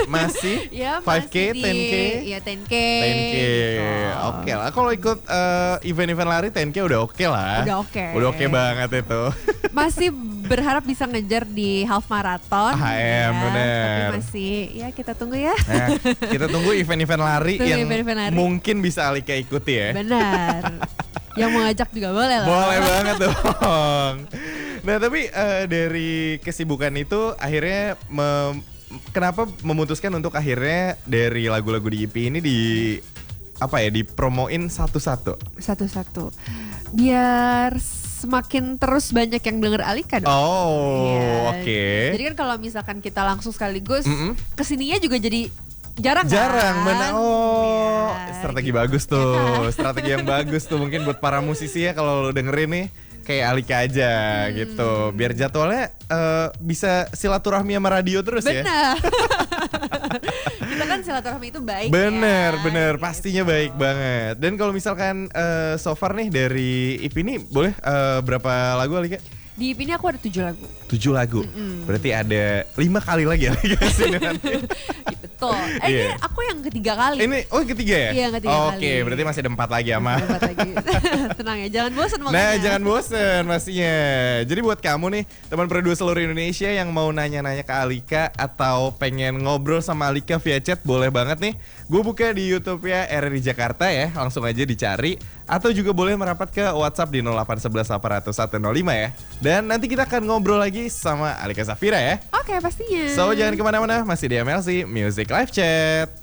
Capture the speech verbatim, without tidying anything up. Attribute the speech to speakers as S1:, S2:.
S1: Masih
S2: Ya
S1: five K,
S2: masih di,
S1: ten K?
S2: Ya ten K.
S1: ten K,
S2: gitu.
S1: oke lah. Kalau ikut uh, event-event lari ten K udah oke lah.
S2: Udah oke.
S1: Udah oke banget itu.
S2: Masih berharap bisa ngejar di half marathon.
S1: H M,
S2: ya.
S1: bener.
S2: Tapi masih, ya kita tunggu ya.
S1: Nah, kita tunggu event-event lari
S2: Tunggu
S1: yang
S2: event-event lari.
S1: mungkin bisa Alika ikuti ya.
S2: Benar. Yang mau ngajak juga boleh lah.
S1: Boleh banget dong. Nah tapi uh, dari kesibukan itu akhirnya mem- kenapa memutuskan untuk akhirnya dari lagu-lagu di E P ini di apa ya dipromoin satu-satu?
S2: Satu-satu. Biar semakin terus banyak yang denger Alika dong.
S1: Oh,
S2: Ya.
S1: oke. Okay.
S2: Jadi kan kalau misalkan kita langsung sekaligus
S1: Mm-mm.
S2: kesininya juga jadi jarang
S1: Jarang,
S2: kan?
S1: benar. Oh,
S2: Ya,
S1: strategi
S2: gitu.
S1: bagus tuh.
S2: Ya kan?
S1: Strategi yang bagus tuh mungkin buat para musisi ya kalau lo dengerin nih kayak Alika aja
S2: Hmm.
S1: gitu. Biar jadwalnya eh, bisa silaturahmi sama radio terus ya.
S2: Benar. Kita kan silaturahmi itu baik.
S1: Bener,
S2: ya,
S1: bener,
S2: gitu.
S1: pastinya baik banget. Dan kalau misalkan eh, so far nih dari E P ini boleh eh, berapa lagu Alika?
S2: Di E P ini aku ada tujuh lagu.
S1: Tujuh lagu.
S2: Mm-mm.
S1: Berarti ada lima kali lagi Alika sini nanti.
S2: Ya, betul. Eh
S1: Iya.
S2: ini aku yang ketiga kali.
S1: Ini oh yang ketiga ya?
S2: Iya, yang ketiga
S1: Oke,
S2: kali.
S1: berarti masih ada empat lagi ama.
S2: Hebat lagi. Tenang ya, jangan bosan makanya.
S1: Nah, jangan bosen pastinya. Jadi buat kamu nih, teman produser seluruh Indonesia yang mau nanya-nanya ke Alika atau pengen ngobrol sama Alika via chat, boleh banget nih. Gue buka di YouTube-nya R R I Jakarta ya, langsung aja dicari. Atau juga boleh merapat ke WhatsApp di nol delapan satu satu delapan nol satu nol lima ya. Dan nanti kita akan ngobrol lagi sama Alika Safira ya.
S2: Oke, pastinya.
S1: So, jangan kemana-mana, masih di M L C Music Live Chat.